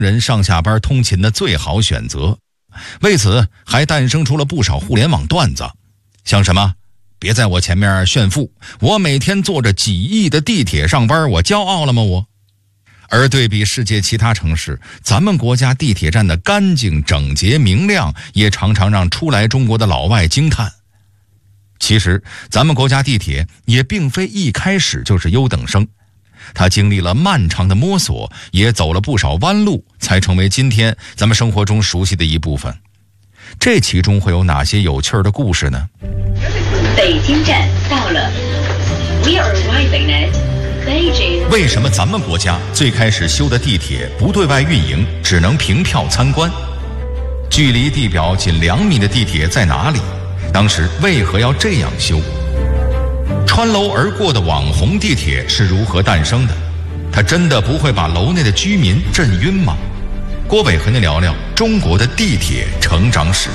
人上下班通勤的最好选择。为此还诞生出了不少互联网段子，像什么别在我前面炫富，我每天坐着几亿的地铁上班，我骄傲了吗我？而对比世界其他城市，咱们国家地铁站的干净整洁明亮，也常常让初来中国的老外惊叹。其实咱们国家地铁也并非一开始就是优等生，它经历了漫长的摸索，也走了不少弯路，才成为今天咱们生活中熟悉的一部分。这其中会有哪些有趣的故事呢？ 北京站到了 We are arriving at Beijing。 为什么咱们国家最开始修的地铁不对外运营，只能凭票参观？距离地表仅2米的地铁在哪里？当时为何要这样修？穿楼而过的网红地铁是如何诞生的？它真的不会把楼内的居民震晕吗？郭伟和您聊聊中国的地铁成长史。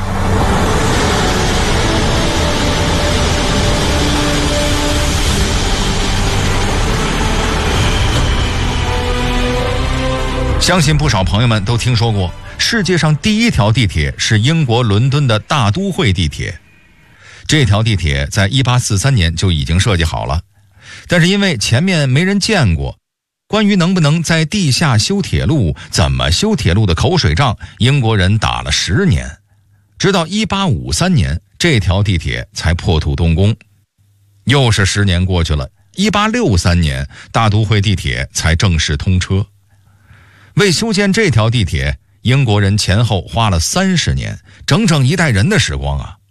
相信不少朋友们都听说过，世界上第一条地铁是英国伦敦的大都会地铁。这条地铁在1843年就已经设计好了，但是因为前面没人见过，关于能不能在地下修铁路、怎么修铁路的口水仗，英国人打了10年。直到1853年，这条地铁才破土动工。又是10年过去了，1863年，大都会地铁才正式通车。为修建这条地铁，英国人前后花了30年，整整一代人的时光啊！